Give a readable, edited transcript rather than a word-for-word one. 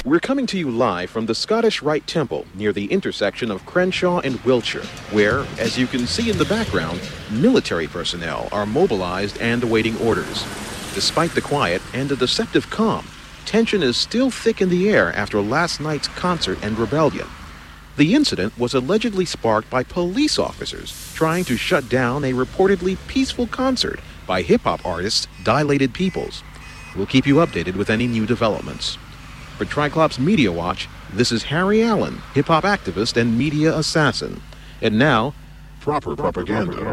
We're coming to you live from the Scottish Rite Temple near the intersection of Crenshaw and Wiltshire, where, as you can see in the background, military personnel are mobilized and awaiting orders. Despite the quiet and a deceptive calm, tension is still thick in the air after last night's concert and rebellion. The incident was allegedly sparked by police officers trying to shut down a reportedly peaceful concert by hip-hop artist Dilated Peoples. We'll keep you updated with any new developments. For Triclops Media Watch, this is Harry Allen, hip-hop activist and media assassin. And now, proper propaganda.